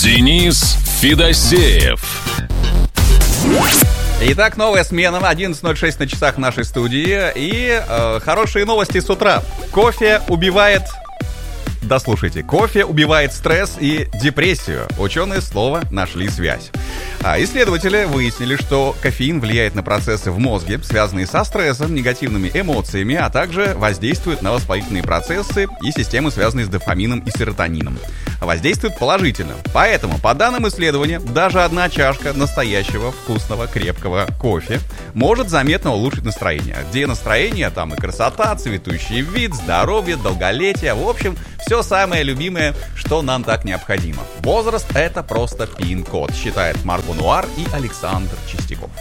Денис Федосеев. Итак, новая смена, 11:06 на часах нашей студии. И хорошие новости с утра. Кофе убивает... Дослушайте. Кофе убивает стресс и депрессию. Ученые снова нашли связь. Исследователи выяснили, что кофеин влияет на процессы в мозге, связанные со стрессом, негативными эмоциями, а также воздействует на воспалительные процессы и системы, связанные с дофамином и серотонином. Воздействует положительно. Поэтому, по данным исследования, даже одна чашка настоящего вкусного крепкого кофе может заметно улучшить настроение. Где настроение, там и красота, цветущий вид, здоровье, долголетие. В общем, все самое любимое, что нам так необходимо. Возраст — это просто пин-код, считает Марго Нуар и Александр Чистяков.